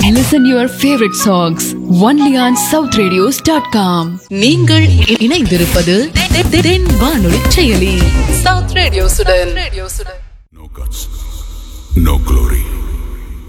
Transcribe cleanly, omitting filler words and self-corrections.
Listen your favorite songs only on southradios.com. நீங்கள் இணைந்திருப்பது தென் வானொலி செயலி south ரேடியோசுடன். No guts, no glory.